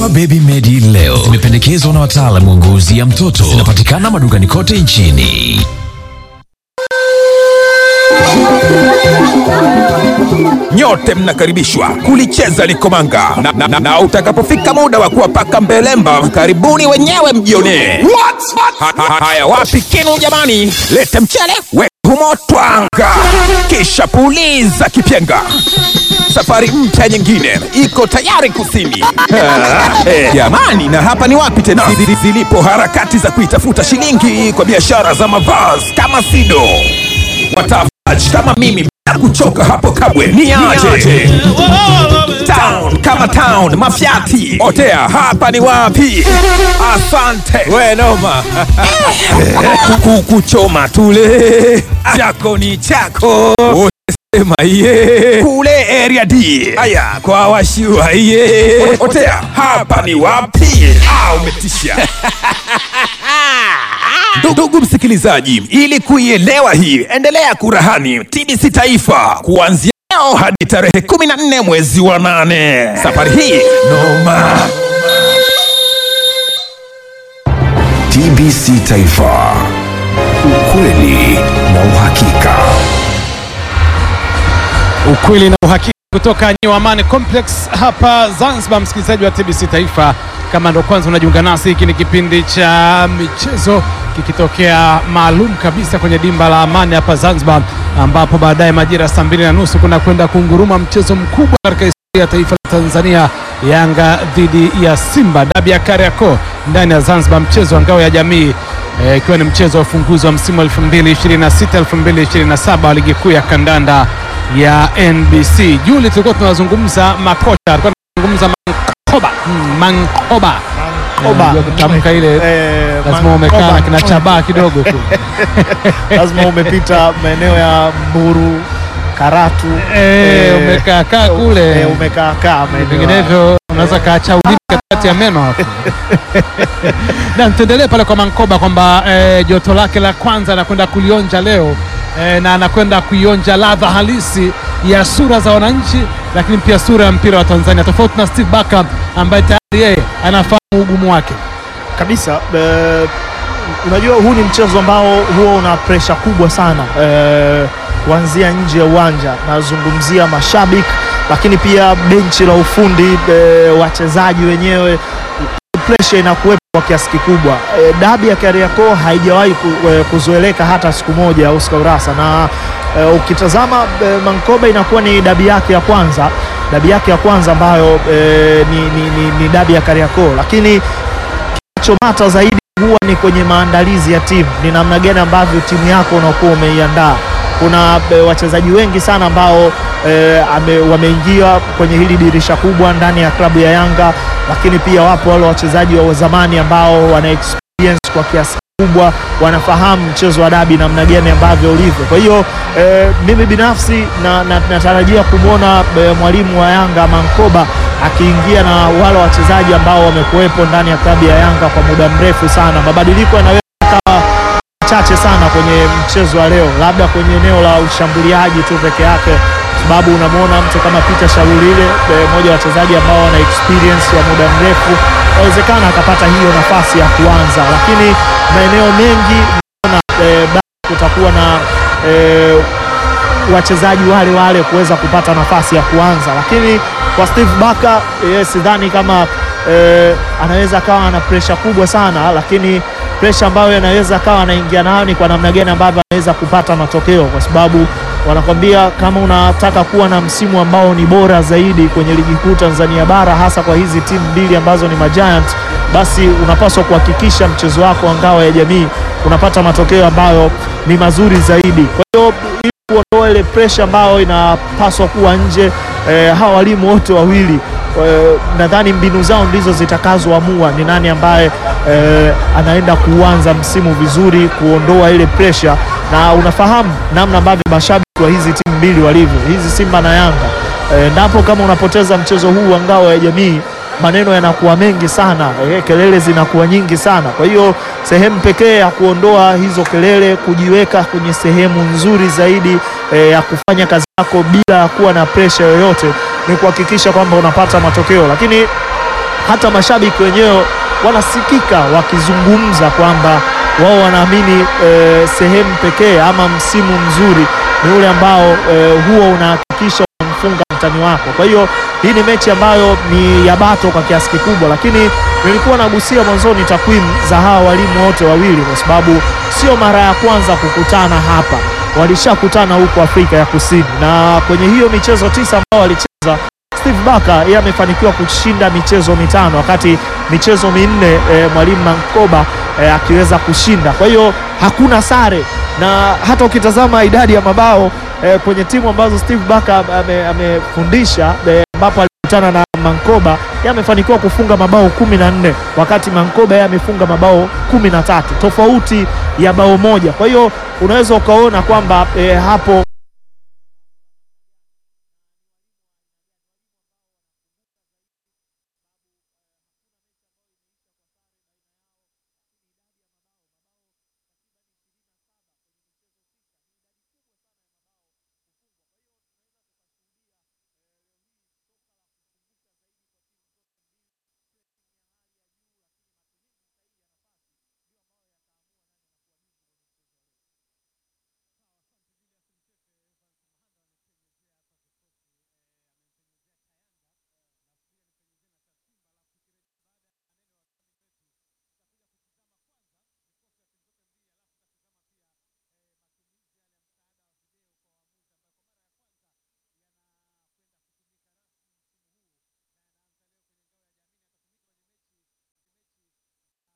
Dawa Baby Medi leo zimependekezwa na wataalamu wa ngozi ya mtoto. Zinapatikana madukani kote nchini. Nyote mnakaribishwa kulicheza likomanga na utakapofika muda wa kuwapaka mbelemba, karibuni wenyewe mjione. Haya, wapi kinu jamani? Lete mchele, weka humo twanga, kisha puliza kipyenga. Safari mpya nyingine iko tayari kusini. Jamani, na hapa ni wapi tena zilipo harakati za kuitafuta shilingi kwa biashara za mavazi kama Sido. Watafutaji kama mimi kuchoka hapo kabwe ni aje. Town kama town, mafiati otea, hapa ni wapi? Asante we noma. Kuchoma tule chako ni chako, sema ye kule area D. Aya kwa washua ye otea, hapa ni wapi? Umetisha. Ndugu msikilizaji, ili kuielewa hii, endelea kurahani TBC Taifa kuanzia leo hadi tarehe 14 mwezi wa 8. Safari hii noma. TBC Taifa, ukweli na uhakika. Ukweli na uhakika kutoka New Amani Complex hapa Zanzibar. Msikilizaji wa TBC Taifa, kama ndo kwanza unajiunga nasi, hiki ni kipindi cha michezo kikitokea maalum kabisa kwenye dimba la Amani hapa Zanzibar, ambapo baadaye majira saa 2:30 kuna kwenda kunguruma mchezo mkubwa katika historia ya taifa la Tanzania, Yanga dhidi ya Simba, dabi ya Kariakoo ndani ya Zanzibar, mchezo wa ngao ya jamii, ikiwa ni mchezo wa ufunguzi wa msimu 2026-2027 wa ligi kuu ya kandanda ya NBC. Juli tulikuwa tunazungumza makocha, tulikuwa tunazungumza Mankoba. Kutamka ile lazima umekaa na kina Chaba kidogo tu. Lazima umepita maeneo ya Mburu, Karatu, umekaa kule, umekaa vinginevyo unaweza kaacha ulimi kati ya meno hapo. Na tuendelee pale kwa Mankoba kwamba joto lake la kwanza anakwenda kulionja leo, na anakwenda kuionja ladha halisi ya sura za wananchi, lakini pia sura ya mpira wa Tanzania, tofauti na Steve Barker ambaye tayari yeye anafahamu ugumu wake kabisa. Unajua huu ni mchezo ambao huwa una pressure kubwa sana kuanzia nje ya uwanja. Nazungumzia mashabiki, lakini pia benchi la ufundi, wachezaji wenyewe, pressure inakuwepo kwa kiasi kikubwa. Dabi ya Kariakoo haijawahi kuzoeleka hata siku moja Oscar Urasa, na ukitazama Mankoba inakuwa ni dabi yake ya kwanza ambayo ni dabi ya Kariakoo, lakini kinachomata zaidi huwa ni kwenye maandalizi ya timu, ni namna gani ambavyo timu yako unakuwa umeiandaa. Kuna wachezaji wengi sana ambao wameingia kwenye hili dirisha kubwa ndani ya klabu ya Yanga, lakini pia wapo wale wachezaji wa zamani ambao wana experience kwa kiasi kubwa, wanafahamu mchezo wa dabi namna gani ambavyo ulivyo. Kwa hiyo mimi binafsi natarajia kumwona mwalimu wa Yanga Mankoba akiingia na wale wachezaji ambao wamekuwepo ndani ya klabu ya Yanga kwa muda mrefu sana. Mabadiliko yanaweza kuwa chache sana kwenye mchezo wa leo, labda kwenye eneo la ushambuliaji tu peke yake, sababu unamwona mtu kama Peter Shalulile, mmoja wa wachezaji ambao wana experience ya muda mrefu, inawezekana akapata hiyo nafasi ya kuanza, lakini maeneo mengi kutakuwa na wachezaji wale kuweza kupata nafasi ya kuanza. Lakini kwa Steve Barker sidhani kama anaweza kawa ana pressure kubwa sana, lakini pressure ambayo anaweza kawa anaingia nayo ni kwa namna gani ambavyo anaweza kupata matokeo, kwa sababu wanakwambia kama unataka kuwa na msimu ambao ni bora zaidi kwenye ligi kuu Tanzania bara, hasa kwa hizi timu mbili ambazo ni Giant, basi unapaswa kuhakikisha mchezo wako wa ngao ya jamii unapata matokeo ambayo ni mazuri zaidi. Kwa hiyo ili kuondoa ile pressure ambayo inapaswa kuwa nje, hawa walimu wote wawili nadhani mbinu zao ndizo zitakazoamua ni nani ambaye anaenda kuanza msimu vizuri, kuondoa ile pressure. Na unafahamu namna ambavyo mashabiki wa hizi timu mbili walivyo, hizi Simba na Yanga, napo kama unapoteza mchezo huu wa ngao ya jamii, maneno yanakuwa mengi sana, kelele zinakuwa nyingi sana. Kwa hiyo sehemu pekee ya kuondoa hizo kelele, kujiweka kwenye sehemu nzuri zaidi ya kufanya kazi yako bila kuwa na pressure yoyote, ni kuhakikisha kwamba unapata matokeo. Lakini hata mashabiki wenyewe wanasikika wakizungumza kwamba wao wanaamini sehemu pekee ama msimu mzuri ni ule ambao huo unahakikisha unamfunga mtani wako. Kwa hiyo hii ni mechi ambayo ni ya bato kwa kiasi kikubwa, lakini nilikuwa nagusia mwanzoni takwimu za hawa walimu wote wawili, kwa sababu sio mara ya kwanza kukutana hapa, walishakutana huko Afrika ya Kusini, na kwenye hiyo michezo 9 ambao walicheza, Steve Barker yeye amefanikiwa kushinda michezo 5, wakati michezo 4 mwalimu Mankoba akiweza kushinda. Kwa hiyo hakuna sare, na hata ukitazama idadi ya mabao kwenye timu ambazo Steve Barker amefundisha, ambapo alikutana na Mankoba, yeye amefanikiwa kufunga mabao 14, wakati Mankoba yeye amefunga mabao 13, tofauti ya bao moja. Kwa hiyo unaweza ukaona kwamba hapo